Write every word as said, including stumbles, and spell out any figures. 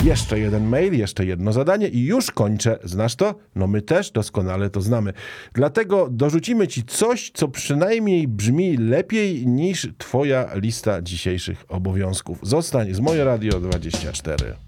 Jeszcze jeden mail, jeszcze jedno zadanie i już kończę. Znasz to? No my też doskonale to znamy. Dlatego dorzucimy ci coś, co przynajmniej brzmi lepiej niż twoja lista dzisiejszych obowiązków. Zostań z Moje Radio dwadzieścia cztery.